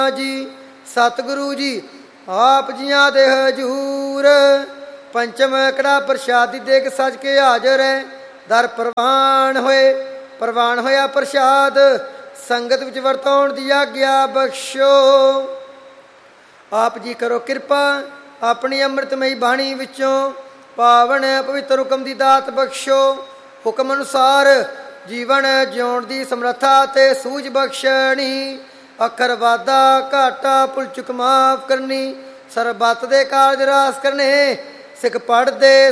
ਜੀ। ਸਤਿਗੁਰੂ ਜੀ ਆਪ ਜੀਆਂ ਦੇ ਹਜੂਰ ਪੰਚਮ ਕੜਾ ਪ੍ਰਸ਼ਾਦੀ ਦੇਖ ਸਜ ਕੇ ਹਾਜ਼ਰ ਹੈ। ਦਰ ਪ੍ਰਵਾਨ ਹੋਇਆ ਪ੍ਰਸ਼ਾਦ ਸੰਗਤ ਵਿੱਚ ਵਰਤਾਉਣ ਦੀ ਆਗਿਆ ਬਖਸ਼ੋ। ਆਪ ਜੀ ਕਰੋ ਕਿਰਪਾ ਆਪਣੀ ਅੰਮ੍ਰਿਤਮਈ ਬਾਣੀ ਵਿੱਚੋਂ ਪਾਵਨ ਪਵਿੱਤਰ ਹੁਕਮ ਦੀ ਦਾਤ ਬਖਸ਼ੋ। ਹੁਕਮ ਅਨੁਸਾਰ ਜੀਵਨ ਜਿਉਣ ਦੀ ਸਮਰੱਥਾ ਤੇ ਸੂਝ ਬਖਸ਼ਣੀ। ਅੱਖਰ ਵਾਧਾ ਘਾਟਾ ਭੁੱਲ ਚੁੱਕ ਮਾਫ ਕਰਨੀ। ਸਰਬੱਤ ਦੇ ਕਾਰਜ ਰਾਸ ਕਰਨੇ। ਸਿੱਖ ਪੜ੍ਹਦੇ